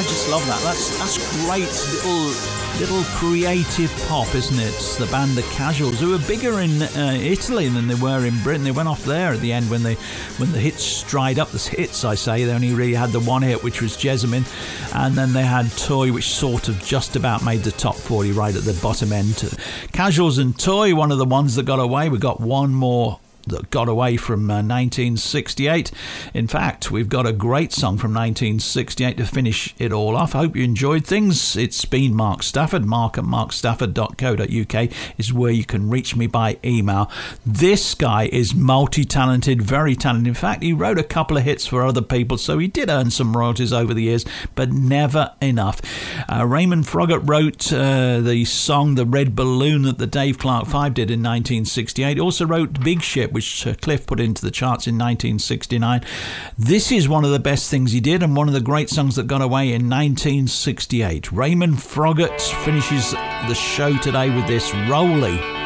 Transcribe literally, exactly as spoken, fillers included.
I just love that. That's that's great little little creative pop, isn't it? It's the band The Casuals, who were bigger in uh, Italy than they were in Britain. They went off there at the end when they when the hits dried up. The hits, I say, they only really had the one hit, which was Jessamine, and then they had Toy, which sort of just about made the top forty right at the bottom end. Casuals and Toy, one of the ones that got away. We got one more that got away from uh, nineteen sixty-eight. In fact, we've got a great song from nineteen sixty-eight to finish it all off. I hope you enjoyed things. It's been Mark Stafford. Mark at mark stafford dot co dot uk is where you can reach me by email. This guy is multi-talented, very talented. In fact, he wrote a couple of hits for other people, so he did earn some royalties over the years, but never enough. Uh, Raymond Froggatt wrote uh, the song The Red Balloon that the Dave Clark Five did in nineteen sixty-eight. He also wrote Big Ship, which uh, Cliff put into the charts in nineteen sixty-nine. This is one of the best things he did and one of the great songs that got away in nineteen sixty-eight. Raymond Froggatt finishes the show today with this, Rolly.